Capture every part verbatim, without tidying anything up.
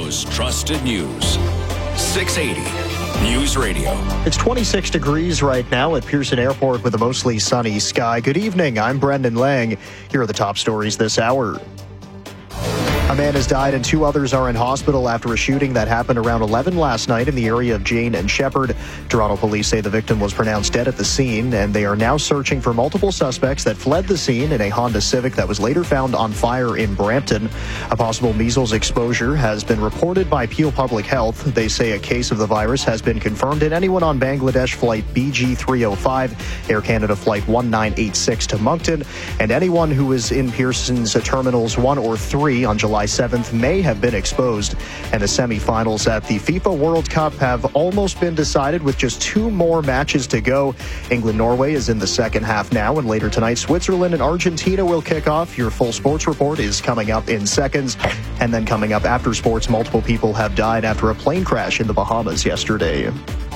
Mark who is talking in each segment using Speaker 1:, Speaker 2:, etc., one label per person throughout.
Speaker 1: Toronto's trusted news. six eighty News Radio.
Speaker 2: It's twenty-six degrees right now at Pearson Airport with a mostly sunny sky. Good evening. I'm Brendan Lang. Here are the top stories this hour. A man has died and two others are in hospital after a shooting that happened around eleven last night in the area of Jane and Shepherd. Toronto police say the victim was pronounced dead at the scene, and they are now searching for multiple suspects that fled the scene in a Honda Civic that was later found on fire in Brampton. A possible measles exposure has been reported by Peel Public Health. They say a case of the virus has been confirmed in anyone on Bangladesh flight B G three oh five, Air Canada flight one nine eight six to Moncton, and anyone who is in Pearson's terminals one or three on July seventh may have been exposed. And the semifinals at the FIFA World Cup have almost been decided with just two more matches to go. England-Norway is in the second half now, and later tonight, Switzerland and Argentina will kick off. Your full sports report is coming up in seconds. And then coming up after sports, multiple people have died after a plane crash in the Bahamas yesterday.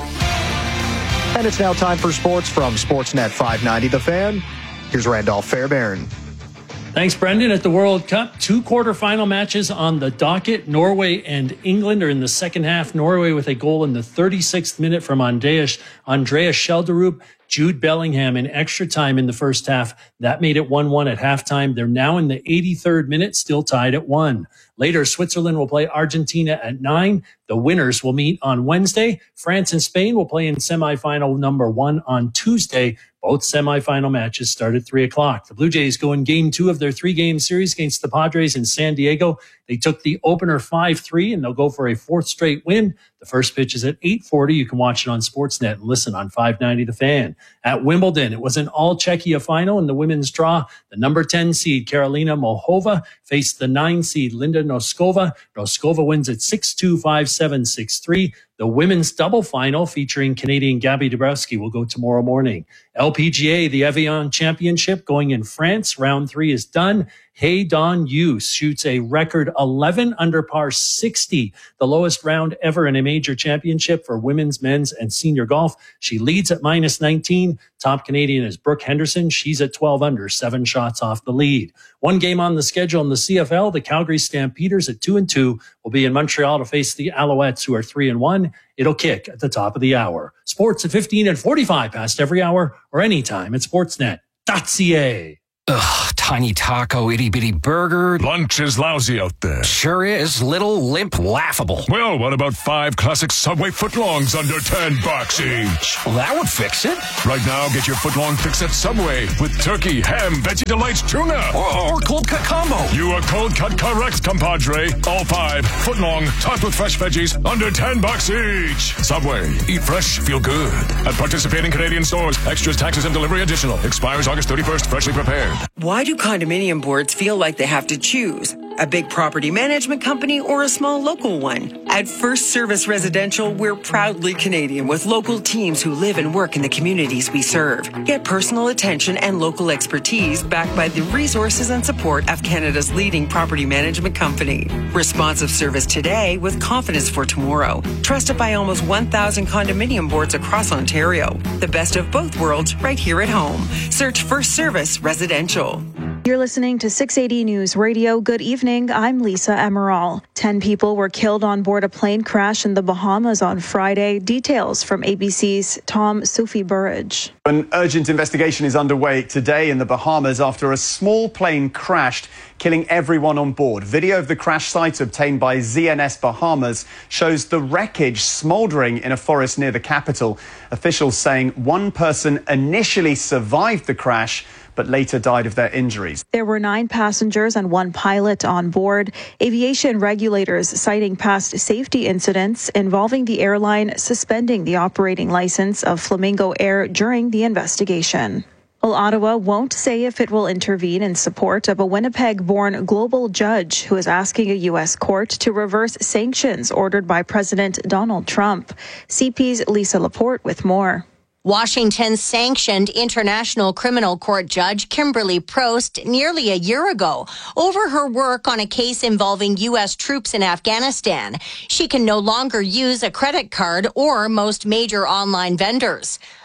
Speaker 2: And it's now time for sports from Sportsnet five ninety The Fan. Here's Randolph Fairbairn.
Speaker 3: Thanks, Brendan. At the World Cup, two quarterfinal matches on the docket. Norway and England are in the second half. Norway with a goal in the thirty-sixth minute from Andreas, Andreas Schelderup. Jude Bellingham in extra time in the first half. That made it one one at halftime. They're now in the eighty-third minute, still tied at one. Later, Switzerland will play Argentina at nine. The winners will meet on Wednesday. France and Spain will play in semifinal number one on Tuesday. Both semifinal matches start at three o'clock. The Blue Jays go in game two of their three-game series against the Padres in San Diego. They took the opener five three, and they'll go for a fourth straight win. The first pitch is at eight forty. You can watch it on Sportsnet and listen on five ninety The Fan. At Wimbledon, it was an all-Czechia final in the women's draw. The number ten seed, Karolina Muchova, faced the nine seed, Linda Noskova. Noskova wins at six two, five seven, six three. The women's double final featuring Canadian Gabby Dabrowski will go tomorrow morning. L P G A, the Evian Championship going in France. Round three is done. Hey Don Yu shoots a record eleven under par sixty, the lowest round ever in a major championship for women's, men's, and senior golf. She leads at minus nineteen. Top Canadian is Brooke Henderson. She's at twelve under, seven shots off the lead. One game on the schedule in the C F L. The Calgary Stampeders at two and two will be in Montreal to face the Alouettes, who are three and one. It'll kick at the top of the hour. Sports at fifteen and forty-five past every hour or anytime at sportsnet dot c a.
Speaker 4: Ugh, tiny taco, itty-bitty burger.
Speaker 5: Lunch is lousy out there.
Speaker 4: Sure is. Little, limp, laughable.
Speaker 5: Well, what about five classic Subway footlongs under ten bucks each?
Speaker 4: Well, that would fix it.
Speaker 5: Right now, get your footlong fix at Subway with turkey, ham, veggie delights, tuna.
Speaker 4: Or, or cold cut combo.
Speaker 5: You are cold cut correct, compadre. All five footlong topped with fresh veggies under ten bucks each. Subway. Eat fresh, feel good. At participating Canadian stores. Extras, taxes, and delivery additional. Expires August thirty-first. Freshly prepared.
Speaker 6: Why do condominium boards feel like they have to choose? A big property management company or a small local one? At First Service Residential, we're proudly Canadian with local teams who live and work in the communities we serve. Get personal attention and local expertise backed by the resources and support of Canada's leading property management company. Responsive service today with confidence for tomorrow. Trusted by almost one thousand condominium boards across Ontario. The best of both worlds right here at home. Search First Service Residential.
Speaker 7: You're listening to six eighty News Radio. Good evening. I'm Lisa Emerald. Ten people were killed on board a plane crash in the Bahamas on Friday. Details from A B C's Tom Sophie Burridge.
Speaker 8: An urgent investigation is underway today in the Bahamas after a small plane crashed, killing everyone on board. Video of the crash site obtained by Z N S Bahamas shows the wreckage smoldering in a forest near the capital. Officials saying one person initially survived the crash, but later died of their injuries.
Speaker 7: There were nine passengers and one pilot on board. Aviation regulators citing past safety incidents involving the airline suspending the operating license of Flamingo Air during the investigation. Well, Ottawa won't say if it will intervene in support of a Winnipeg-born global judge who is asking a U S court to reverse sanctions ordered by President Donald Trump. C P's Lisa Laporte with more.
Speaker 9: Washington sanctioned International Criminal Court Judge Kimberly Prost nearly a year ago over her work on a case involving U S troops in Afghanistan. She can no longer use a credit card or most major online vendors.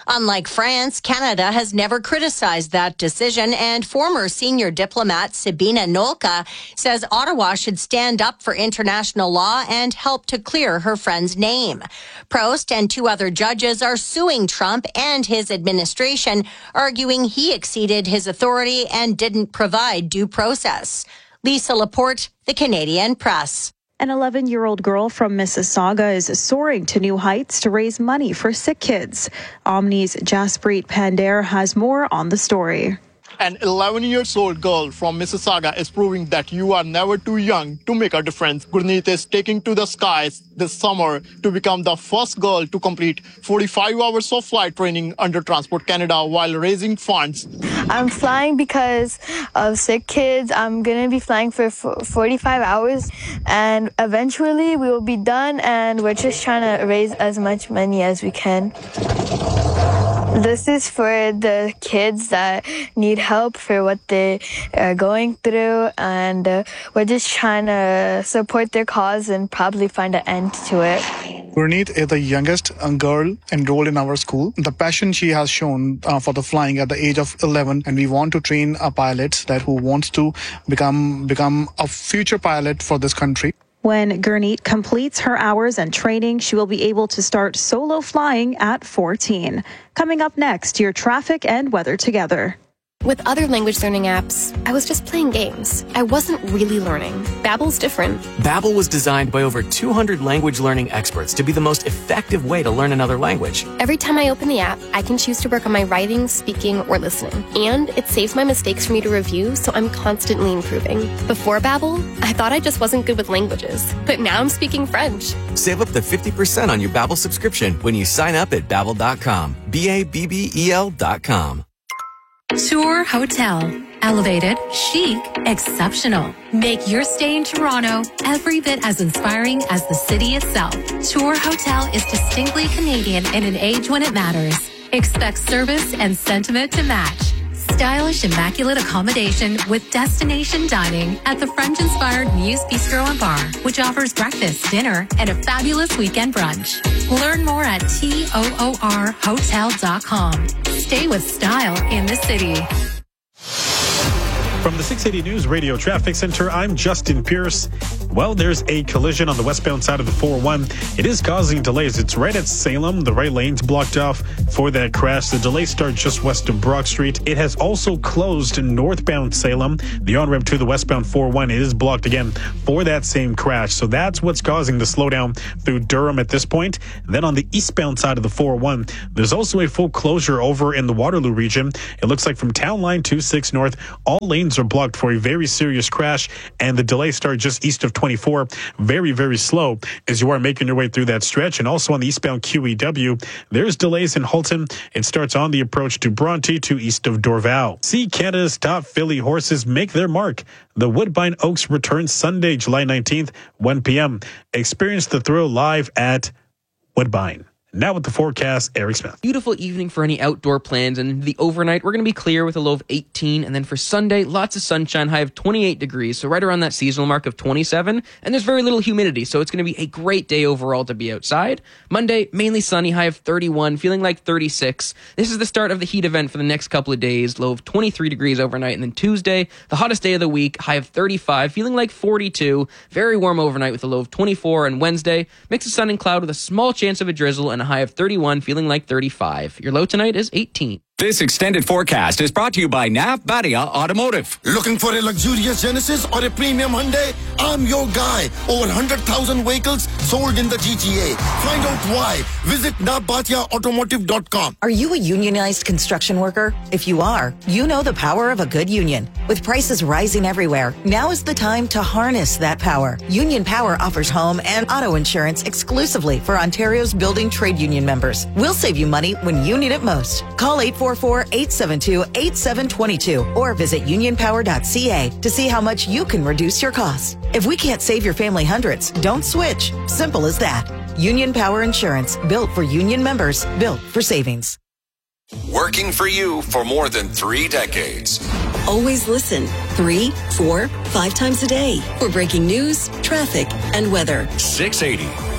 Speaker 9: Unlike France, Canada has never criticized that decision, and former senior diplomat Sabina Nolka says Ottawa should stand up for international law and help to clear her friend's name. Prost and two other judges are suing Trump and his administration, arguing he exceeded his authority and didn't provide due process. Lisa Laporte, The Canadian Press.
Speaker 7: An eleven-year-old girl from Mississauga is soaring to new heights to raise money for sick kids. Omni's Jaspreet Pandare has more on the story.
Speaker 10: An eleven-year-old girl from Mississauga is proving that you are never too young to make a difference. Gurneet is taking to the skies this summer to become the first girl to complete forty-five hours of flight training under Transport Canada while raising funds.
Speaker 11: I'm flying because of sick kids. I'm going to be flying for forty-five hours, and eventually we will be done, and we're just trying to raise as much money as we can. This is for the kids that need help for what they are going through, and uh, we're just trying to support their cause and probably find an end to it.
Speaker 10: Gurneet is the youngest girl enrolled in our school. The passion she has shown uh, for the flying at the age of eleven, and we want to train a pilot that who wants to become become a future pilot for this country.
Speaker 7: When Gurneet completes her hours and training, she will be able to start solo flying at fourteen. Coming up next, your traffic and weather together.
Speaker 12: With other language learning apps, I was just playing games. I wasn't really learning. Babbel's different.
Speaker 13: Babbel was designed by over two hundred language learning experts to be the most effective way to learn another language.
Speaker 12: Every time I open the app, I can choose to work on my writing, speaking, or listening. And it saves my mistakes for me to review, so I'm constantly improving. Before Babbel, I thought I just wasn't good with languages. But now I'm speaking French.
Speaker 13: Save up to fifty percent on your Babbel subscription when you sign up at babbel dot com. B A B B E L dot com.
Speaker 14: Tour Hotel. Elevated, chic, exceptional. Make your stay in Toronto every bit as inspiring as the city itself. Tour Hotel is distinctly Canadian in an age when it matters. Expect service and sentiment to match. Stylish, immaculate accommodation with destination dining at the French-inspired Muse Bistro and Bar, which offers breakfast, dinner, and a fabulous weekend brunch. Learn more at toor hotel dot com. Stay with style in the city.
Speaker 15: From the six eighty News Radio Traffic Center, I'm Justin Pierce. Well, there's a collision on the westbound side of the four oh one. It is causing delays. It's right at Salem. The right lane's blocked off for that crash. The delays start just west of Brock Street. It has also closed northbound Salem. The on-ramp to the westbound four oh one is blocked again for that same crash. So that's what's causing the slowdown through Durham at this point. Then on the eastbound side of the four oh one, there's also a full closure over in the Waterloo region. It looks like from Town Line to six North, all lanes are blocked for a very serious crash, and the delays start just east of twenty-four. Very, very slow as you are making your way through that stretch. And also on the eastbound Q E W, there's delays in Halton. It starts on the approach to Bronte to east of Dorval. See Canada's top filly horses make their mark. The Woodbine Oaks return Sunday, July nineteenth, one p.m. Experience the thrill live at Woodbine. Now with the forecast, Eric Smith.
Speaker 16: Beautiful evening for any outdoor plans, and the overnight, we're going to be clear with a low of eighteen, and then for Sunday, lots of sunshine, high of twenty-eight degrees, so right around that seasonal mark of twenty-seven, and there's very little humidity, so it's going to be a great day overall to be outside. Monday, mainly sunny, high of thirty-one, feeling like thirty-six. This is the start of the heat event for the next couple of days, low of twenty-three degrees overnight, and then Tuesday, the hottest day of the week, high of thirty-five, feeling like forty-two, very warm overnight with a low of twenty-four, and Wednesday, mix of sun and cloud with a small chance of a drizzle and a high of thirty-one, feeling like thirty-five. Your low tonight is eighteen.
Speaker 1: This extended forecast is brought to you by Navbadia Automotive.
Speaker 17: Looking for a luxurious Genesis or a premium Hyundai? I'm your guy. Over one hundred thousand vehicles sold in the G T A. Find out why. Visit navbadia automotive dot com.
Speaker 18: Are you a unionized construction worker? If you are, you know the power of a good union. With prices rising everywhere, now is the time to harness that power. Union Power offers home and auto insurance exclusively for Ontario's building trade union members. We'll save you money when you need it most. Call eight four four, eight seven two, eight seven two two or visit union power dot c a to see how much you can reduce your costs. If we can't save your family hundreds, don't switch. Simple as that. Union Power Insurance, built for union members, built for savings.
Speaker 1: Working for you for more than three decades.
Speaker 19: Always listen three, four, five times a day for breaking news, traffic, and weather.
Speaker 1: six eighty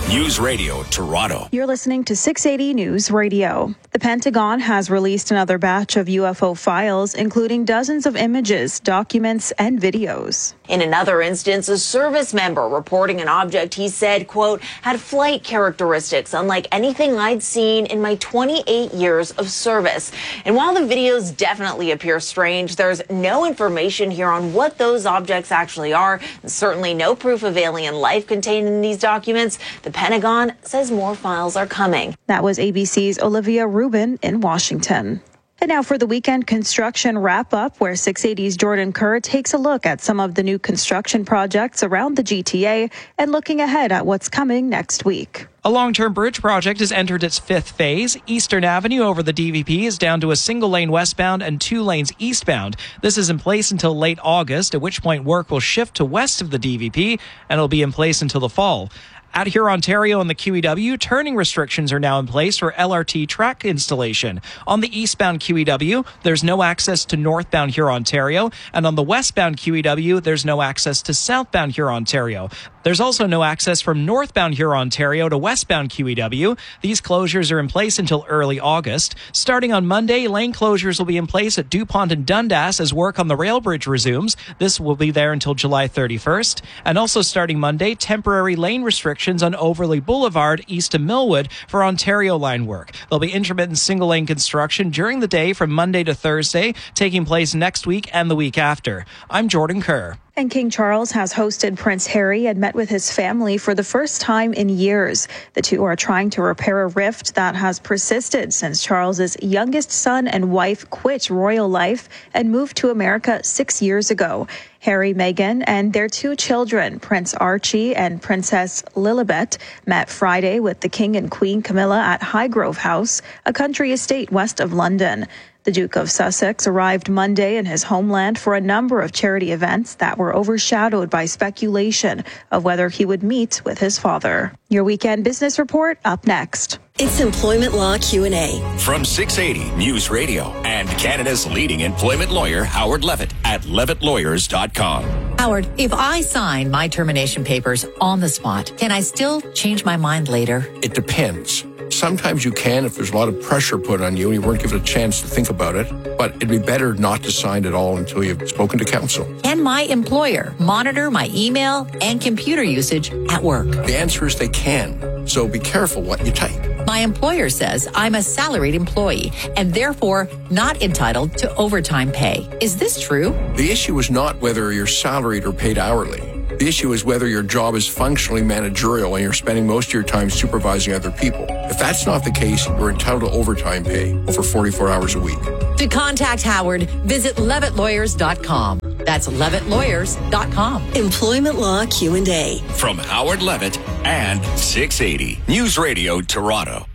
Speaker 1: News Radio Toronto.
Speaker 7: You're listening to six eighty News Radio. The Pentagon has released another batch of U F O files, including dozens of images, documents, and videos.
Speaker 20: In another instance, a service member reporting an object he said, quote, had flight characteristics unlike anything I'd seen in my twenty-eight years of service. And while the videos definitely appear strange, there's no information here on what those objects actually are, and certainly no proof of alien life contained in these documents. The Pentagon says more files are coming.
Speaker 7: That was A B C's Olivia Rubin in Washington. And now for the weekend construction wrap-up, where six eighty's Jordan Kerr takes a look at some of the new construction projects around the G T A and looking ahead at what's coming next week.
Speaker 21: A long-term bridge project has entered its fifth phase. Eastern Avenue over the D V P is down to a single lane westbound and two lanes eastbound. This is in place until late August, at which point work will shift to west of the D V P, and it'll be in place until the fall. At Hurontario and the Q E W, turning restrictions are now in place for L R T track installation. On the eastbound Q E W, there's no access to northbound Hurontario, and on the westbound Q E W, there's no access to southbound Hurontario. There's also no access from northbound Hurontario to westbound Q E W. These closures are in place until early August. Starting on Monday, lane closures will be in place at DuPont and Dundas as work on the rail bridge resumes. This will be there until July thirty-first. And also starting Monday, temporary lane restrictions on Overley Boulevard east of Millwood for Ontario line work. There'll be intermittent single lane construction during the day from Monday to Thursday, taking place next week and the week after. I'm Jordan Kerr.
Speaker 7: And King Charles has hosted Prince Harry and met with his family for the first time in years. The two are trying to repair a rift that has persisted since Charles's youngest son and wife quit royal life and moved to America six years ago. Harry, Meghan, and their two children, Prince Archie and Princess Lilibet, met Friday with the King and Queen Camilla at Highgrove House, a country estate west of London. The Duke of Sussex arrived Monday in his homeland for a number of charity events that were overshadowed by speculation of whether he would meet with his father. Your weekend business report up next.
Speaker 19: It's Employment Law Q and A.
Speaker 1: From six eighty News Radio and Canada's leading employment lawyer, Howard Levitt, at levitt lawyers dot com.
Speaker 22: Howard, if I sign my termination papers on the spot, can I still change my mind later?
Speaker 23: It depends. Sometimes you can if there's a lot of pressure put on you and you weren't given a chance to think about it, but it'd be better not to sign at all until you've spoken to counsel.
Speaker 22: Can my employer monitor my email and computer usage at work?
Speaker 23: The answer is they can, so be careful what you type.
Speaker 22: My employer says I'm a salaried employee and therefore not entitled to overtime pay. Is this true?
Speaker 23: The issue is not whether you're salaried or paid hourly. The issue is whether your job is functionally managerial and you're spending most of your time supervising other people. If that's not the case, you're entitled to overtime pay over forty-four hours a week.
Speaker 22: To contact Howard, visit levitt lawyers dot com. That's levitt lawyers dot com.
Speaker 19: Employment Law Q and A.
Speaker 1: From Howard Levitt and six eighty News Radio Toronto.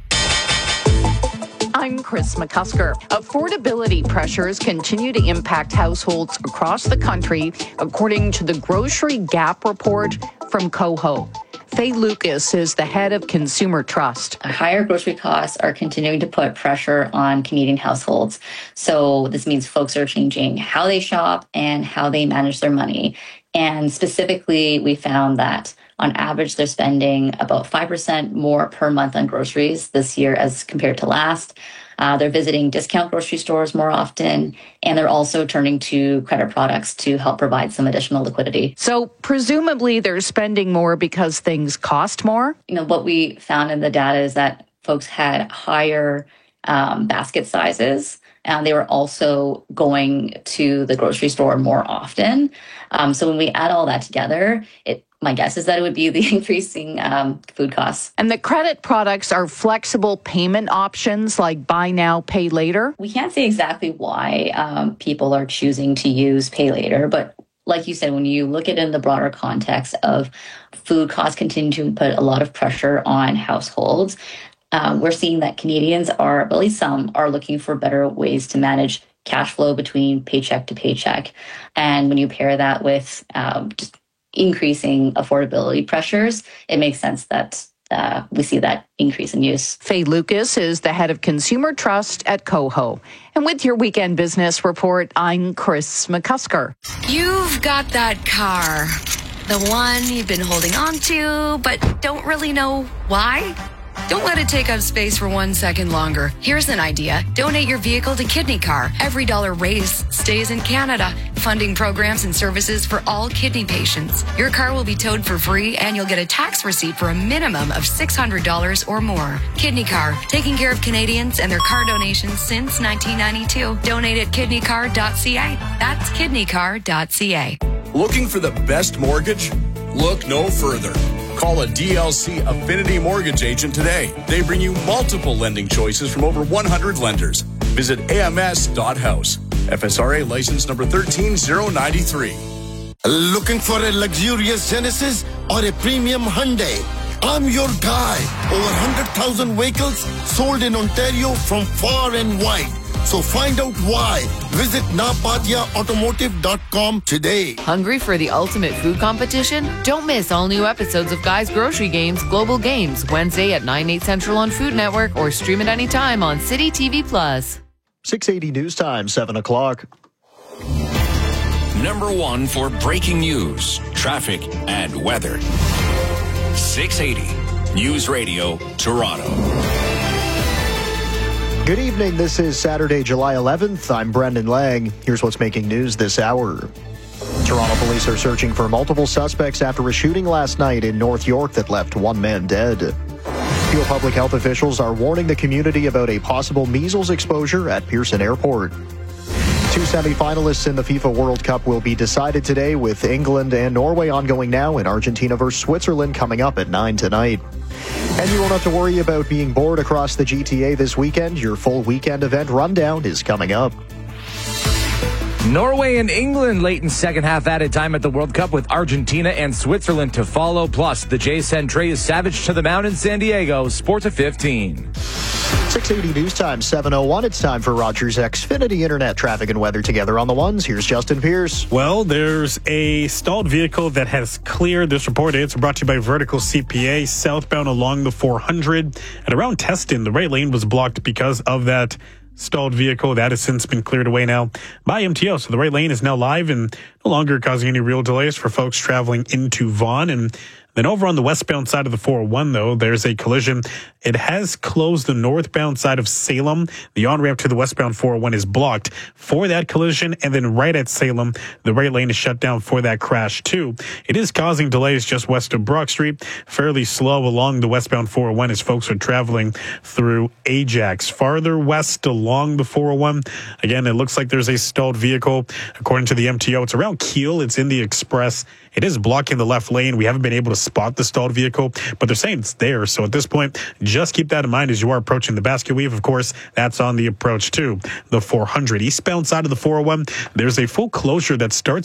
Speaker 24: I'm Chris McCusker. Affordability pressures continue to impact households across the country, according to the Grocery Gap report from Coho. Faye Lucas is the head of Consumer Trust.
Speaker 25: Higher grocery costs are continuing to put pressure on Canadian households. So this means folks are changing how they shop and how they manage their money. And specifically, we found that on average, they're spending about five percent more per month on groceries this year as compared to last. Uh, they're visiting discount grocery stores more often, and they're also turning to credit products to help provide some additional liquidity.
Speaker 24: So presumably they're spending more because things cost more?
Speaker 25: You know, what we found in the data is that folks had higher um, basket sizes, and they were also going to the grocery store more often. Um, so when we add all that together, it my guess is that it would be the increasing um, food costs.
Speaker 24: And the credit products are flexible payment options like buy now, pay later?
Speaker 25: We can't say exactly why um, people are choosing to use pay later, but like you said, when you look at it in the broader context of food costs continue to put a lot of pressure on households, um, we're seeing that Canadians are, at least some, are looking for better ways to manage cash flow between paycheck to paycheck. And when you pair that with um, just increasing affordability pressures, it makes sense that uh, we see that increase in use.
Speaker 24: Faye Lucas is the head of Consumer Trust at Coho. And with your weekend business report, I'm Chris McCusker.
Speaker 26: You've got that car.
Speaker 2: The one you've been holding on to, but don't really know why? Don't let it take up space for one second longer. Here's an idea. Donate your vehicle to Kidney Car. Every dollar raised stays in Canada, funding programs and services for all kidney patients. Your car will be towed for free, and you'll get a tax receipt for a minimum of six hundred dollars or more. Kidney Car, taking care of Canadians and their car donations since nineteen ninety-two. Donate at kidney car dot c a. That's kidney car dot c a.
Speaker 3: Looking for the best mortgage? Look no further. Call a D L C Affinity Mortgage agent today. They bring you multiple lending choices from over one hundred lenders. Visit A M S dot house. F S R A license number one three zero nine three.
Speaker 17: Looking for a luxurious Genesis or a premium Hyundai? I'm your guy. Over one hundred thousand vehicles sold in Ontario from far and wide. So find out why. Visit nabatia automotive dot com today.
Speaker 4: Hungry for the ultimate food competition? Don't miss all new episodes of Guy's Grocery Games Global Games, Wednesday at nine, eight central on Food Network, or stream it anytime on City T V Plus.
Speaker 5: six eighty News Time, seven o'clock.
Speaker 1: Number one for breaking news, traffic, and weather. six eighty News Radio, Toronto.
Speaker 5: Good evening. This is Saturday, July eleventh. I'm Brendan Lang. Here's what's making news this hour. Toronto police are searching for multiple suspects after a shooting last night in North York that left one man dead. Peel public health officials are warning the community about a possible measles exposure at Pearson Airport. Two semi-finalists in the FIFA World Cup will be decided today, with England and Norway ongoing now and Argentina versus Switzerland coming up at nine tonight. And you won't have to worry about being bored across the G T A this weekend. Your full weekend event rundown is coming up.
Speaker 6: Norway and England late in second half added time at the World Cup, with Argentina and Switzerland to follow. Plus, the J S N Trey's Savage to the Mound in San Diego. Sports at fifteen.
Speaker 5: six eighty News Time, seven oh one. It's time for Rogers Xfinity Internet traffic and weather together on the ones. Here's Justin Pierce.
Speaker 15: Well, there's a stalled vehicle that has cleared. This report is brought to you by Vertical C P A, southbound along the four hundred. At around Teston, the right lane was blocked because of that stalled vehicle. That has since been cleared away now by M T O. So the right lane is now live and no longer causing any real delays for folks traveling into Vaughan. And then over on the westbound side of the four oh one, though, there's a collision. It has closed the northbound side of Salem. The on-ramp to the westbound four oh one is blocked for that collision. And then right at Salem, the right lane is shut down for that crash, too. It is causing delays just west of Brock Street, fairly slow along the westbound four oh one as folks are traveling through Ajax. Farther west along the four oh one, again, it looks like there's a stalled vehicle. According to the M T O, it's around Keele. It's in the Express. It is blocking the left lane. We haven't been able to spot the stalled vehicle, but they're saying it's there. So at this point, just keep that in mind as you are approaching the basket weave. Of course, that's on the approach to the four hundred. Eastbound side of the four oh one, there's a full closure that starts